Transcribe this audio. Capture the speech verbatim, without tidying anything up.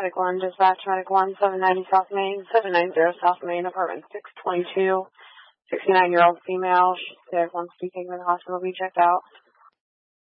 Medic one, dispatch Medic one, seven ninety South Main, seven ninety South Main, apartment six twenty-two, sixty-nine-year-old female. She's sick, wants to be taken to the hospital to be checked out.